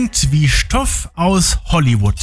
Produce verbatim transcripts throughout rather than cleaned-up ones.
Wie Stoff aus Hollywood.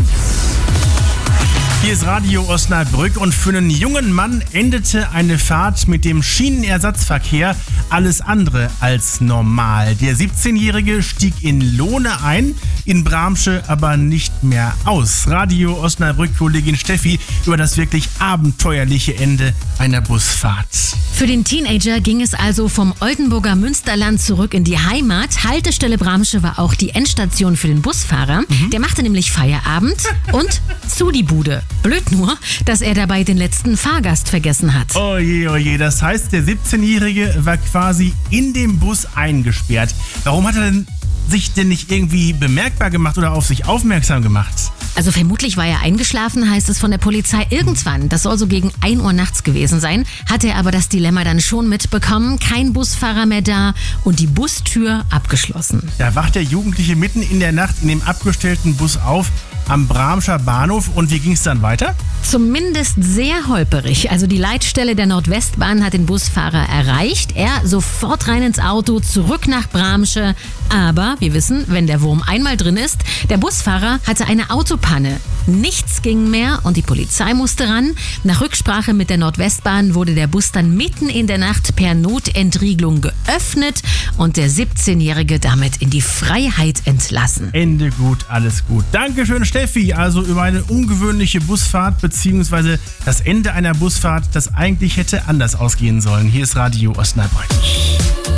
Hier ist Radio Osnabrück und für einen jungen Mann endete eine Fahrt mit dem Schienenersatzverkehr alles andere als normal. Der siebzehnjährige stieg in Lohne ein, in Bramsche aber nicht mehr aus. Radio Osnabrück-Kollegin Steffi über das wirklich abenteuerliche Ende einer Busfahrt. Für den Teenager ging es also vom Oldenburger Münsterland zurück in die Heimat. Haltestelle Bramsche war auch die Endstation für den Busfahrer. Mhm. Der machte nämlich Feierabend und zu die Bude. Blöd nur, dass er dabei den letzten Fahrgast vergessen hat. Oje, oje, das heißt, der siebzehnjährige war quasi in dem Bus eingesperrt. Warum hat er denn sich denn nicht irgendwie bemerkbar gemacht oder auf sich aufmerksam gemacht? Also vermutlich war er eingeschlafen, heißt es von der Polizei. Irgendwann, das soll so gegen ein Uhr nachts gewesen sein, hat er aber das Dilemma dann schon mitbekommen. Kein Busfahrer mehr da und die Bustür abgeschlossen. Da wacht der Jugendliche mitten in der Nacht in dem abgestellten Bus auf am Bramscher Bahnhof. Und wie ging es dann weiter? Zumindest sehr holperig. Also die Leitstelle der Nordwestbahn hat den Busfahrer erreicht. Er sofort rein ins Auto, zurück nach Bramsche. Aber wir wissen, wenn der Wurm einmal drin ist, der Busfahrer hatte eine Autopanne. Nichts ging mehr und die Polizei musste ran. Nach Rücksprache mit der Nordwestbahn wurde der Bus dann mitten in der Nacht per Notentriegelung geöffnet und der siebzehnjährige damit in die Freiheit entlassen. Ende gut, alles gut. Dankeschön, Steffi. Also über eine ungewöhnliche Busfahrt bzw. das Ende einer Busfahrt, das eigentlich hätte anders ausgehen sollen. Hier ist Radio Osnabrück.